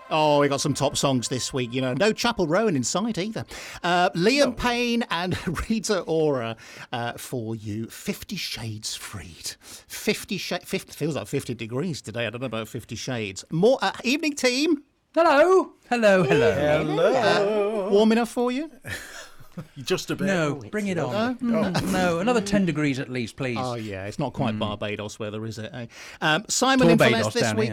Oh, we got some top songs this week. No Chapel Roan in sight either. Liam Payne and Rita Ora for you. 50 Shades Freed. 50 feels like 50 degrees today. I don't know about 50 Shades. More evening team. Hello. Warm enough for you? Just a bit. No, bring it on. No, another 10 degrees at least, please. Oh, yeah, it's not quite Barbados weather, is it? Simon in Falaise this week.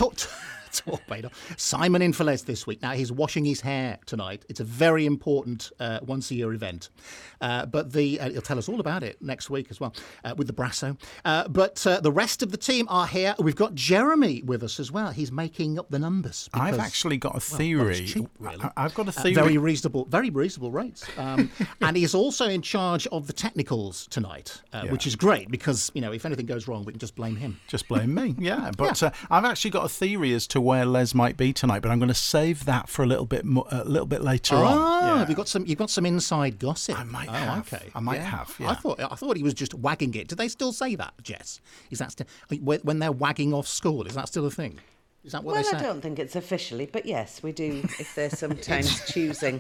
Simon in Falaise this week. Now, he's washing his hair tonight. It's a very important once-a-year event. But he'll tell us all about it next week as well with the Brasso. But the rest of the team are here. We've got Jeremy with us as well. He's making up the numbers. Because, I've actually got a theory. It's cheap, really. I've got a theory. Very reasonable rates. And he's also in charge of the technicals tonight, which is great because, if anything goes wrong, we can just blame him. Just blame me, yeah. But I've actually got a theory as to where Les might be tonight, but I'm going to save that for a little bit later on. Oh, have you got some? You've got some inside gossip. I might have. Okay. I might have. Yeah. I thought he was just wagging it. Do they still say that, Jess? Is that still when they're wagging off school? Is that still a thing? Is that what they say? I don't think it's officially, but yes, we do. If they're sometimes choosing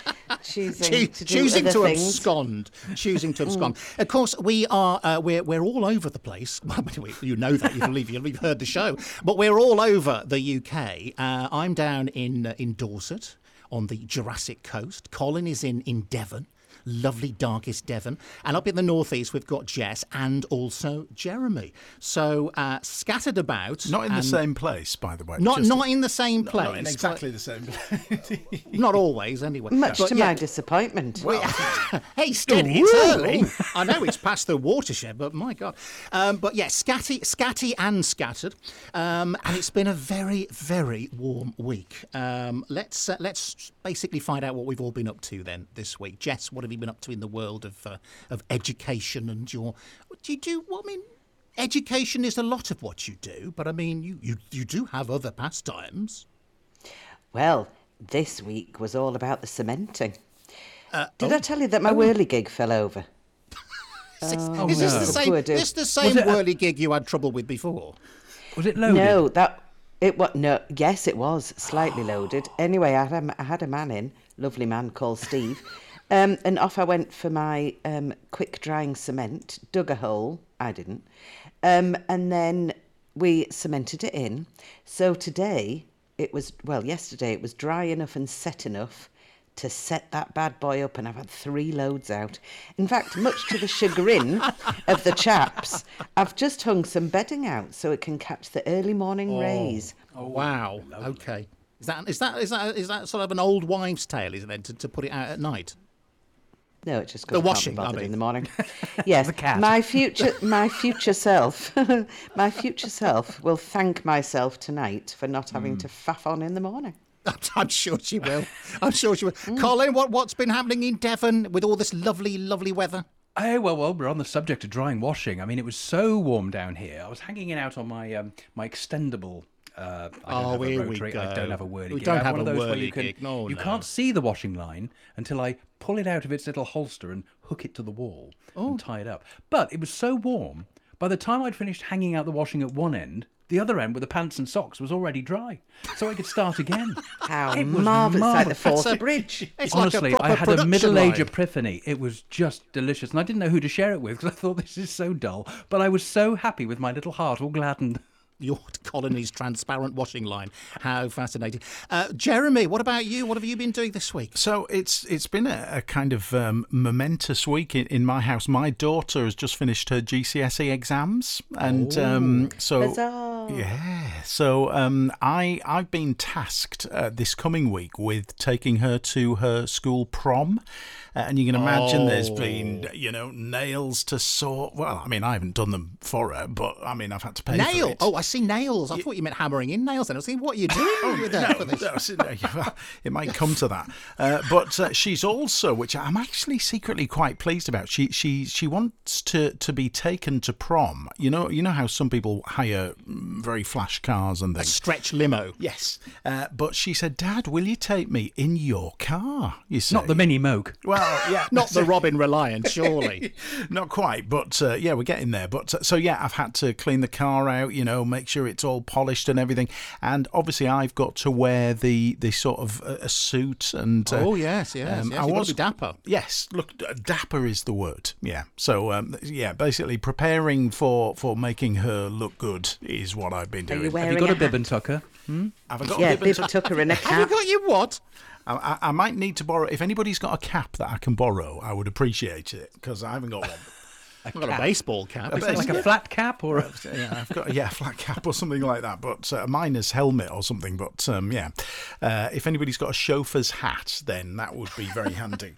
to abscond. Choosing to abscond. Of course, we are. We're all over the place. You know that. You've heard the show, but we're all over the UK. I'm down in Dorset on the Jurassic Coast. Colin is in Devon. Lovely darkest Devon. And up in the northeast, we've got Jess and also Jeremy. So scattered about. Not in the same place, by the way. Not in the same place. Not in exactly the same place. Not always, anyway. Much to my disappointment. Well, hey, steady, it's early. I know it's past the watershed, but my God. But yeah, scatty and scattered. And it's been a very, very warm week. Let's basically find out what we've all been up to then this week. Jess, what have you been up to in the world of education and what do you do? Well, I mean, education is a lot of what you do, but I mean, you do have other pastimes. Well, this week was all about the cementing. Did I tell you that my whirly gig fell over? Is this the same whirly gig you had trouble with before? Was it loaded? No, yes, it was slightly loaded. Anyway, I had a man in, lovely man called Steve. And off I went for my quick drying cement, dug a hole, I didn't, and then we cemented it in. So yesterday it was dry enough and set enough to set that bad boy up, and I've had 3 loads out. In fact, much to the chagrin of the chaps, I've just hung some bedding out so it can catch the early morning rays. Oh wow! Okay, is that sort of an old wives' tale, isn't it? To put it out at night. No, it just the goes washing. In the morning. Yes, the cat. my future self will thank myself tonight for not having to faff on in the morning. I'm sure she will. Colin, what's been happening in Devon with all this lovely, lovely weather? Oh, well, we're on the subject of drying washing. I mean, it was so warm down here. I was hanging it out on my my extendable. I don't have a whirly gig. Don't have one a of those where whirly you can, gig. No, you can't see the washing line until I pull it out of its little holster and hook it to the wall and tie it up. But it was so warm, by the time I'd finished hanging out the washing at one end, the other end with the pants and socks was already dry, so I could start again. How marvellous, like the Forth Bridge. Honestly, I had a middle-age epiphany. It was just delicious, and I didn't know who to share it with because I thought this is so dull, but I was so happy with my little heart all gladdened. Your Colony's transparent washing line. How fascinating. Jeremy, what about you? What have you been doing this week? So it's been a kind of momentous week in my house. My daughter has just finished her GCSE exams. And I've been tasked this coming week with taking her to her school prom. And you can imagine there's been, nails to sort. Well, I mean, I haven't done them for her, but I mean, I've had to pay for it. Oh, I see nails. I thought you meant hammering in nails. And I was thinking, what are you doing with that for this? It might come to that. But she's also, which I'm actually secretly quite pleased about, she wants to be taken to prom. You know how some people hire very flash cars and things. Stretch limo. Yes. But she said, Dad, will you take me in your car? You see? Not the Mini Moke. Well, yeah. Not the Robin Reliant, surely. Not quite, but yeah, we're getting there. But so yeah, I've had to clean the car out, make sure it's all polished and everything. And obviously, I've got to wear the sort of a suit and. Oh yes. I You've got was to be dapper. Yes, look, dapper is the word. Yeah. So yeah, basically preparing for making her look good is what I've been Are doing. you wearing Have you got a bib hat? and tucker? Have I got Yeah, a bib and tucker and a Have you cap. got your what? I might need to borrow. If anybody's got a cap that I can borrow, I would appreciate it because I haven't got one. I've got a baseball cap. Is it like a flat cap or? Yeah, I've got a flat cap or something like that, but a miner's helmet or something. But yeah, if anybody's got a chauffeur's hat, then that would be very handy.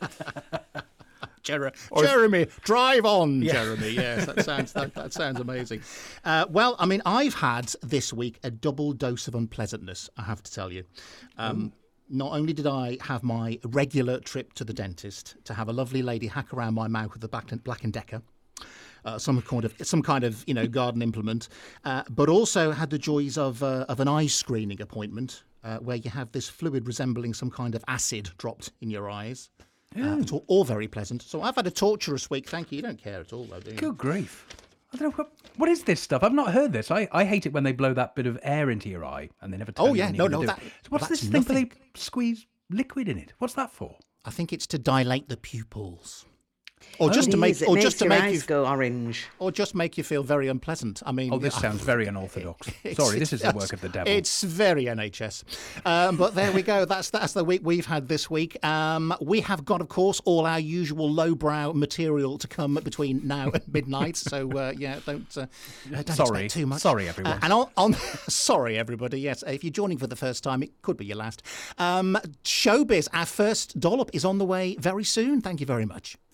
Jeremy, drive on, Jeremy. Yes, that sounds amazing. Well, I mean, I've had this week a double dose of unpleasantness, I have to tell you. Not only did I have my regular trip to the dentist to have a lovely lady hack around my mouth with a Black & Decker, some kind of garden implement, but also had the joys of an eye screening appointment where you have this fluid resembling some kind of acid dropped in your eyes. It's all very pleasant. So I've had a torturous week. Thank you. You don't care at all, though, do you? Good grief. I don't know. What is this stuff? I've not heard this. I hate it when they blow that bit of air into your eye and they never tell you when you're gonna do it. So what's this thing where they squeeze liquid in it? What's that for? I think it's to dilate the pupils. Or just It to make, is. It or makes just to your make eyes you, go orange. or just make you feel very unpleasant. I mean, Oh, this sounds very unorthodox. Sorry, this is the work of the devil. It's very NHS. But there we go. That's the week we've had this week. We have got, of course, all our usual lowbrow material to come between now and midnight. So yeah, don't Sorry. expect too much. Sorry, everyone. And on sorry, everybody. Yes, if you're joining for the first time, it could be your last. Showbiz, our first dollop is on the way very soon. Thank you very much.